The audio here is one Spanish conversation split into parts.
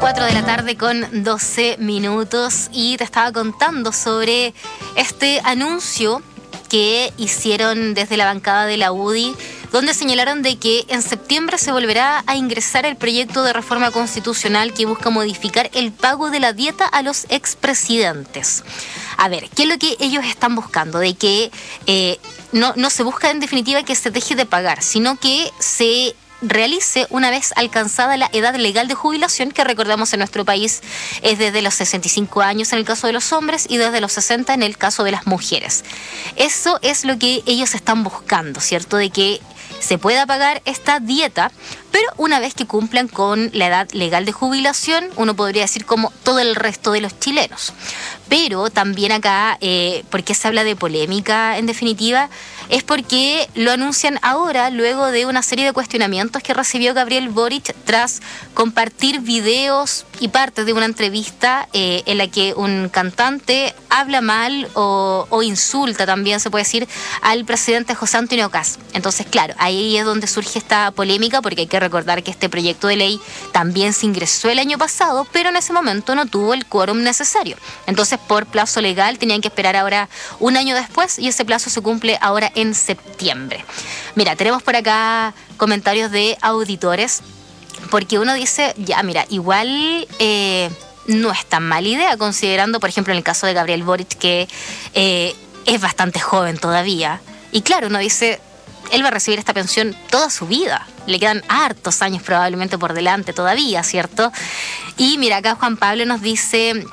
4 de la tarde con 12 minutos y te estaba contando sobre este anuncio que hicieron desde la bancada de la UDI, donde señalaron de que en septiembre se volverá a ingresar el proyecto de reforma constitucional que busca modificar el pago de la dieta a los expresidentes. A ver, ¿qué es lo que ellos están buscando? De que no se busca en definitiva que se deje de pagar, sino que se realice una vez alcanzada la edad legal de jubilación, que recordamos en nuestro país es desde los 65 años en el caso de los hombres y desde los 60 en el caso de las mujeres. Eso es lo que ellos están buscando, ¿cierto? De que se pueda pagar esta dieta, pero una vez que cumplan con la edad legal de jubilación, uno podría decir como todo el resto de los chilenos. Pero también acá, ¿por qué se habla de polémica en definitiva? Es porque lo anuncian ahora, luego de una serie de cuestionamientos que recibió Gabriel Boric tras compartir videos y partes de una entrevista en la que un cantante habla mal o insulta también, se puede decir, al presidente José Antonio Kast. Entonces, claro, ahí es donde surge esta polémica, porque hay que recordar que este proyecto de ley también se ingresó el año pasado, pero en ese momento no tuvo el quórum necesario. Entonces, por plazo legal, tenían que esperar ahora un año después y ese plazo se cumple ahora en septiembre. Mira, tenemos por acá comentarios de auditores, porque uno dice, ya, mira, igual no es tan mala idea, considerando, por ejemplo, en el caso de Gabriel Boric, que es bastante joven todavía. Y claro, uno dice, él va a recibir esta pensión toda su vida. Le quedan hartos años probablemente por delante todavía, ¿cierto? Y mira, acá Juan Pablo nos dice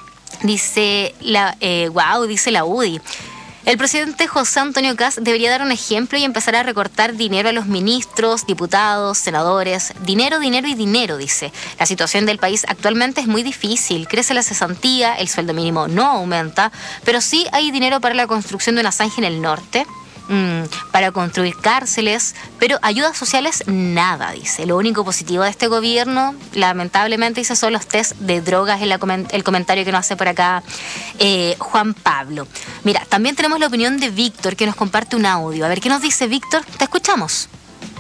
la UDI. El presidente José Antonio Kast debería dar un ejemplo y empezar a recortar dinero a los ministros, diputados, senadores. Dinero, dinero y dinero, dice. La situación del país actualmente es muy difícil. Crece la cesantía, el sueldo mínimo no aumenta, pero sí hay dinero para la construcción de una zanja en el norte, para construir cárceles, pero ayudas sociales nada, dice. Lo único positivo de este gobierno, lamentablemente, dice, son los test de drogas, en el comentario que nos hace por acá Juan Pablo. Mira, también tenemos la opinión de Víctor, que nos comparte un audio. A ver, ¿qué nos dice Víctor? Te escuchamos.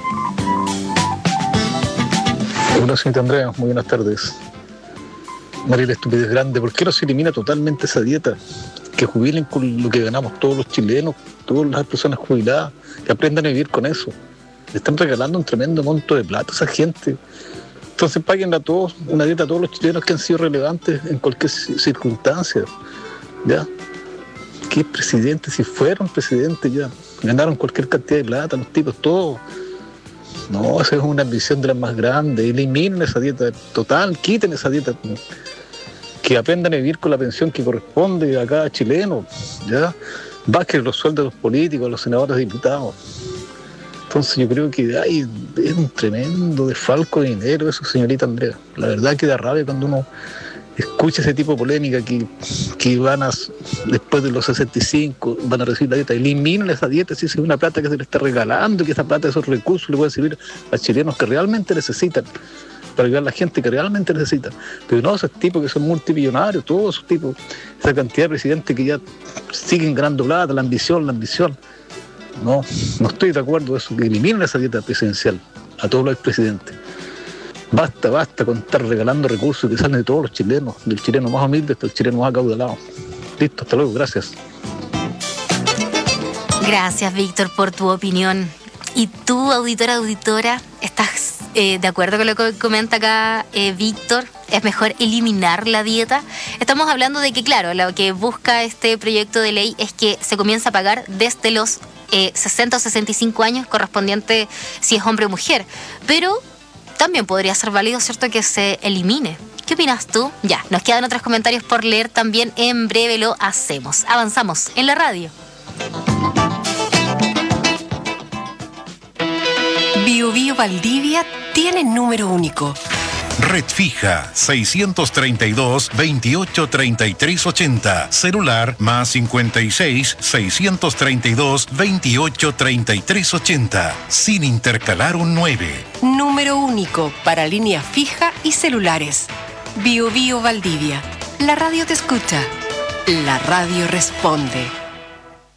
Hola, señorita Andrea, muy buenas tardes. María, la estupidez grande, ¿por qué no se elimina totalmente esa dieta? Que jubilen con lo que ganamos todos los chilenos, todas las personas jubiladas, que aprendan a vivir con eso. Le están regalando un tremendo monto de plata a esa gente. Entonces paguen a todos, una dieta a todos los chilenos que han sido relevantes en cualquier circunstancia. ¿Ya? ¿Qué presidente? Si fueron presidentes ya, ganaron cualquier cantidad de plata, los tipos, todos. No, esa es una ambición de las más grandes. Eliminen esa dieta total, quiten esa dieta. Que aprendan a vivir con la pensión que corresponde a cada chileno, ¿ya? Bajen los sueldos de los políticos, a los senadores y diputados. Entonces yo creo que es un tremendo desfalco de dinero eso, señorita Andrea. La verdad que da rabia cuando uno escucha ese tipo de polémica que van a, después de los 65, van a recibir la dieta. Eliminen esa dieta, si es una plata que se le está regalando, que esa plata, esos recursos le pueden servir a chilenos que realmente necesitan, para ayudar a la gente que realmente necesita. Pero no esos tipos que son multimillonarios, todos esos tipos, esa cantidad de presidentes que ya siguen ganando plata, la ambición. No estoy de acuerdo con eso, que eliminen esa dieta presidencial a todos los expresidentes. Basta con estar regalando recursos que salen de todos los chilenos, del chileno más humilde hasta el chileno más acaudalado. Listo, hasta luego, gracias. Gracias, Víctor, por tu opinión. ¿Y tú, auditora, estás de acuerdo con lo que comenta acá Víctor? ¿Es mejor eliminar la dieta? Estamos hablando de que, claro, lo que busca este proyecto de ley es que se comience a pagar desde los 60 o 65 años, correspondiente si es hombre o mujer. Pero también podría ser válido, ¿cierto?, que se elimine. ¿Qué opinas tú? Ya, nos quedan otros comentarios por leer también. En breve lo hacemos. Avanzamos en la radio. Bio Bio Valdivia tiene número único. Red fija 632 28 33 80. Celular más 56 632 28 33 80. Sin intercalar un 9. Número único para línea fija y celulares. Bio Bio Valdivia. La radio te escucha. La radio responde.